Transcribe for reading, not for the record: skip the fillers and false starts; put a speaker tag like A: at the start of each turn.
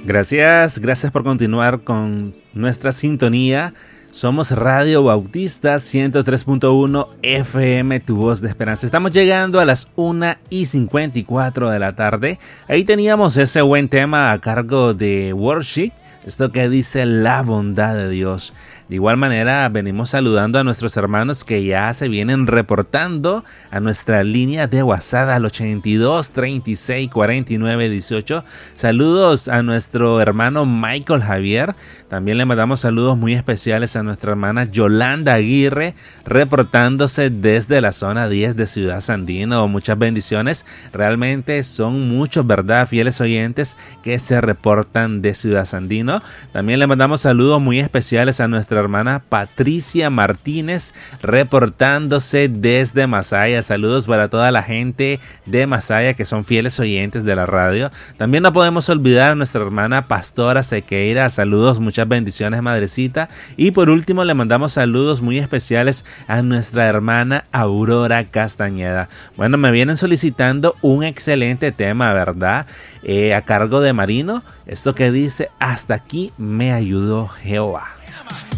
A: Gracias por continuar con nuestra sintonía. Somos Radio Bautista 103.1 FM, tu voz de esperanza. Estamos llegando a las 1:54 de la tarde. Ahí teníamos ese buen tema a cargo de Worship, esto que dice la bondad de Dios. De igual manera, venimos saludando a nuestros hermanos que ya se vienen reportando a nuestra línea de WhatsApp al 82 36 49 18. Saludos a nuestro hermano Michael Javier. También le mandamos saludos muy especiales a nuestra hermana Yolanda Aguirre, reportándose desde la zona 10 de Ciudad Sandino. Muchas bendiciones. Realmente son muchos, ¿verdad?, fieles oyentes que se reportan de Ciudad Sandino. También le mandamos saludos muy especiales a nuestra hermana Patricia Martínez, reportándose desde Masaya. Saludos para toda la gente de Masaya que son fieles oyentes de la radio. También no podemos olvidar a nuestra hermana Pastora Sequeira. Saludos, muchas bendiciones, madrecita. Y por último le mandamos saludos muy especiales a nuestra hermana Aurora Castañeda. Bueno, me vienen solicitando un excelente tema, ¿verdad? A cargo de Marino, esto que dice: hasta aquí me ayudó Jehová.